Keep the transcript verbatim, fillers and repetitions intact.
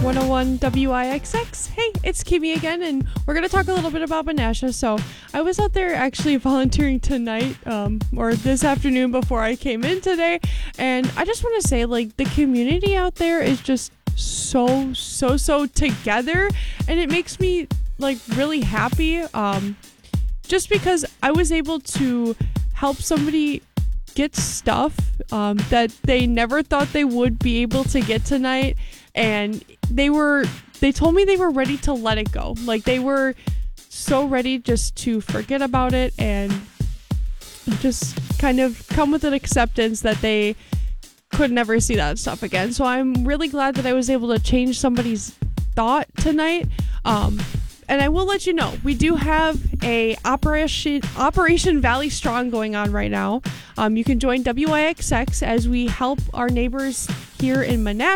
one oh one W I X X. Hey, it's Kimmy again, and we're going to talk a little bit about Menasha. So I was out there actually volunteering tonight, um, or this afternoon before I came in today, and I just want to say, like, the community out there is just so, so, so together, and it makes me, like, really happy, um, just because I was able to help somebody get stuff um, that they never thought they would be able to get tonight, and they were they told me they were ready to let it go. Like, they were so ready just to forget about it and just kind of come with an acceptance that they could never see that stuff again. So I'm really glad that I was able to change somebody's thought tonight. Um, And I will let you know, we do have a Operation Operation Valley Strong going on right now. Um, you can join W I X X as we help our neighbors here in Menasha.